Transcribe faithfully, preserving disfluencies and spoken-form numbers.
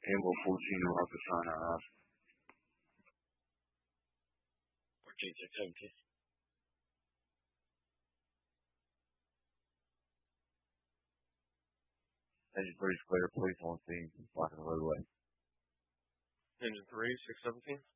Tango fourteen, Rocket China House. fourteen, six seventeen. Engine three is clear, please on scene, blocking the roadway. Engine three, six seventeen.